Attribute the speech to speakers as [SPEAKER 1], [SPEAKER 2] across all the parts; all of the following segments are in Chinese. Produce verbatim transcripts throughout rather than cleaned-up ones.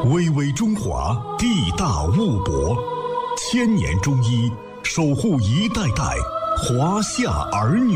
[SPEAKER 1] 巍巍中华，地大物博，千年中医守护一代代华夏儿女。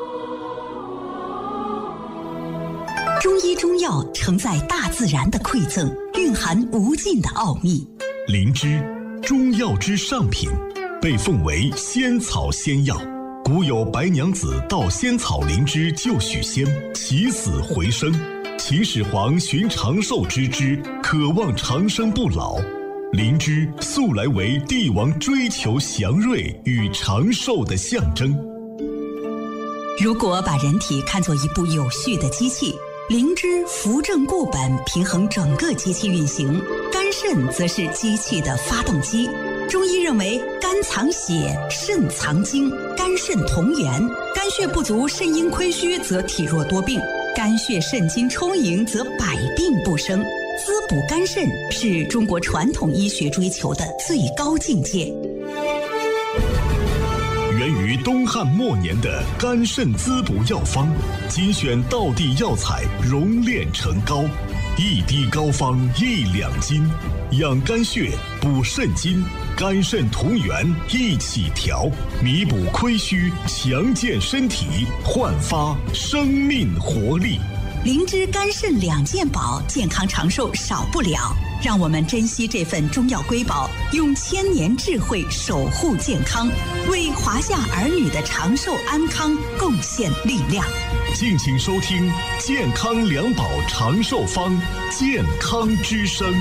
[SPEAKER 2] 中医中药承载大自然的馈赠，蕴含无尽的奥秘。
[SPEAKER 1] 灵芝，中药之上品，被奉为仙草仙药。古有白娘子盗仙草灵芝救许仙，起死回生。秦始皇寻长寿之枝，渴望长生不老。灵芝素来为帝王追求祥瑞与长寿的象征。
[SPEAKER 2] 如果把人体看作一部有序的机器，灵芝扶正固本，平衡整个机器运行；肝肾则是机器的发动机。中医认为，肝藏血，肾藏精，肝肾同源。肝血不足、肾阴亏虚，则体弱多病；肝血肾精充盈，则百病不生。滋补肝肾是中国传统医学追求的最高境界。
[SPEAKER 1] 源于东汉末年的肝肾滋补药方，精选道地药材熔炼成膏，一滴膏方一两金，养肝血，补肾精，肝肾同源一起调，弥补亏虚，强健身体，焕发生命活力。
[SPEAKER 2] 灵芝肝肾两件宝，健康长寿少不了。让我们珍惜这份中药瑰宝，用千年智慧守护健康，为华夏儿女的长寿安康贡献力量。
[SPEAKER 1] 敬请收听健康两宝长寿方，健康之声。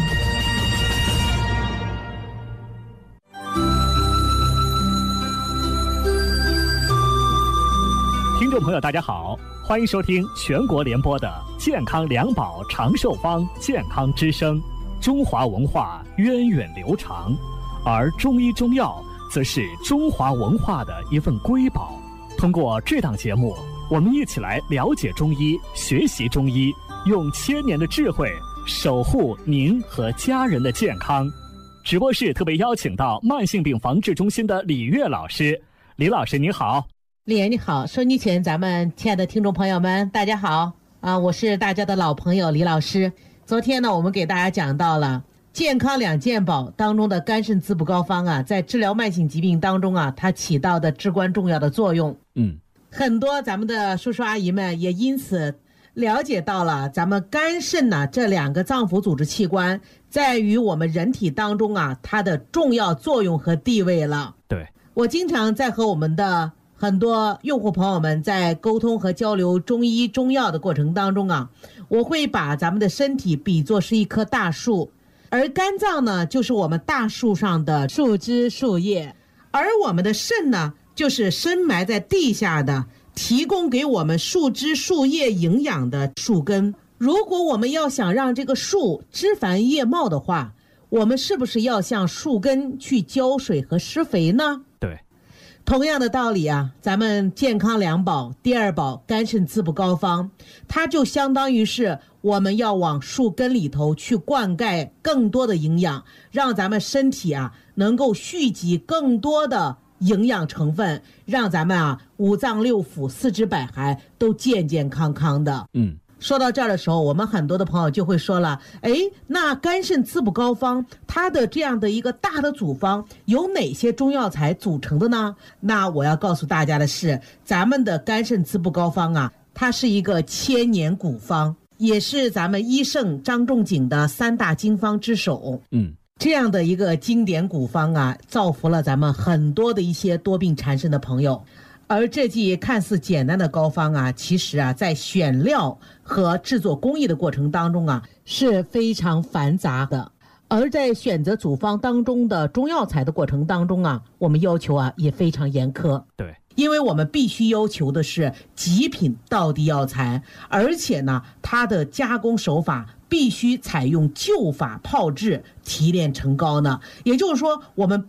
[SPEAKER 3] 听众朋友大家好，欢迎收听全国联播的健康两宝长寿方，健康之声。中华文化源远流长，而中医中药则是中华文化的一份瑰宝。通过这档节目，我们一起来了解中医，学习中医，用千年的智慧守护您和家人的健康。直播室特别邀请到慢性病防治中心的李月老师。李老师你好。
[SPEAKER 4] 李岩你好，收音机前咱们亲爱的听众朋友们大家好啊，我是大家的老朋友李老师。昨天呢，我们给大家讲到了健康两件宝当中的肝肾滋补膏方啊，在治疗慢性疾病当中啊，它起到的至关重要的作用。
[SPEAKER 3] 嗯，
[SPEAKER 4] 很多咱们的叔叔阿姨们也因此了解到了咱们肝肾呢这两个脏腑组织器官在于我们人体当中啊它的重要作用和地位了。
[SPEAKER 3] 对，
[SPEAKER 4] 我经常在和我们的很多用户朋友们在沟通和交流中医中药的过程当中啊，我会把咱们的身体比作是一棵大树，而肝脏呢就是我们大树上的树枝树叶，而我们的肾呢就是深埋在地下的提供给我们树枝树叶营养的树根。如果我们要想让这个树枝繁叶茂的话，我们是不是要向树根去浇水和施肥呢？
[SPEAKER 3] 对，
[SPEAKER 4] 同样的道理啊，咱们健康两宝第二宝肝肾滋补膏方，它就相当于是我们要往树根里头去灌溉更多的营养，让咱们身体啊能够蓄积更多的营养成分，让咱们啊五脏六腑四肢百骸都健健康康的。
[SPEAKER 3] 嗯，
[SPEAKER 4] 说到这儿的时候，我们很多的朋友就会说了，哎，那肝肾滋补膏方它的这样的一个大的组方有哪些中药材组成的呢？那我要告诉大家的是，咱们的肝肾滋补膏方啊，它是一个千年古方，也是咱们医圣张仲景的三大经方之首。
[SPEAKER 3] 嗯，
[SPEAKER 4] 这样的一个经典古方啊，造福了咱们很多的一些多病缠身的朋友。而这剂看似简单的膏方啊，其实啊，在选料和制作工艺的过程当中啊，是非常繁杂的。而在选择组方当中的中药材的过程当中啊，我们要求啊也非常严苛。
[SPEAKER 3] 对，
[SPEAKER 4] 因为我们必须要求的是极品道地药材，而且呢，它的加工手法必须采用旧法炮制提炼成膏呢。也就是说，我们